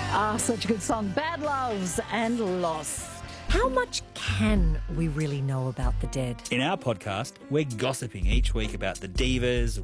Ah, such a good song. Bad Loves and Loss. How much can we really know about the dead? In our podcast, we're gossiping each week about the divas,